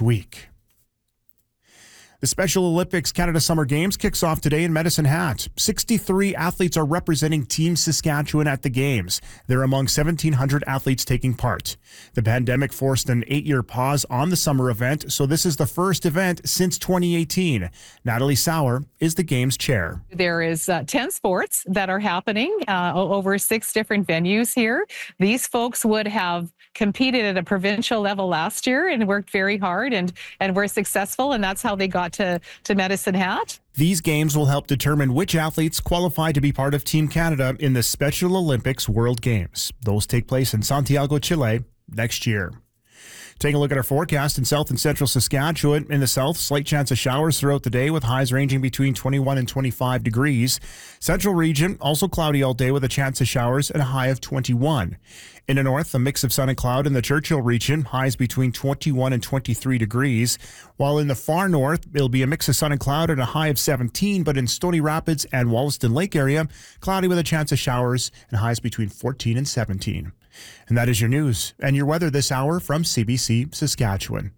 next week. The Special Olympics Canada Summer Games kicks off today in Medicine Hat. 63 athletes are representing Team Saskatchewan at the Games. They're among 1,700 athletes taking part. The pandemic forced an 8-year pause on the summer event, so this is the first event since 2018. Natalie Sauer is the Games chair. There is 10 sports that are happening over 6 different venues here. These folks would have competed at a provincial level last year and worked very hard and were successful, and that's how they got to Medicine Hat. These games will help determine which athletes qualify to be part of Team Canada in the Special Olympics World Games. Those take place in Santiago, Chile next year. Taking a look at our forecast in south and central Saskatchewan. In the south, slight chance of showers throughout the day with highs ranging between 21 and 25 degrees. Central region, also cloudy all day with a chance of showers and a high of 21. In the north, a mix of sun and cloud in the Churchill region, highs between 21 and 23 degrees. While in the far north, it'll be a mix of sun and cloud and a high of 17, but in Stony Rapids and Wollaston Lake area, cloudy with a chance of showers and highs between 14 and 17. And that is your news and your weather this hour from CBC Saskatchewan.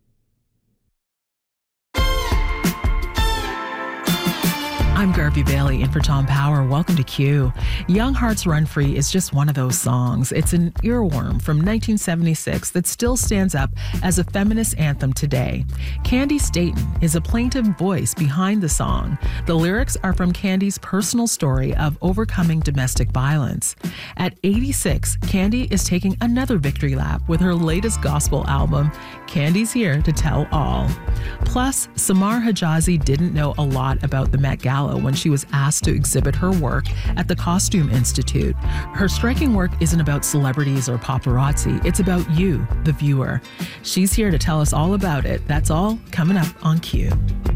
I'm Garvey Bailey in for Tom Power. Welcome to Q. Young Hearts Run Free is just one of those songs. It's an earworm from 1976 that still stands up as a feminist anthem today. Candy Staton is a plaintive voice behind the song. The lyrics are from Candy's personal story of overcoming domestic violence. At 86, Candy is taking another victory lap with her latest gospel album, Candy's Here to Tell All. Plus, Samar Hijazi didn't know a lot about the Met Gala when she was asked to exhibit her work at the Costume Institute. Her striking work isn't about celebrities or paparazzi, it's about you, the viewer. She's here to tell us all about it. That's all coming up on Q.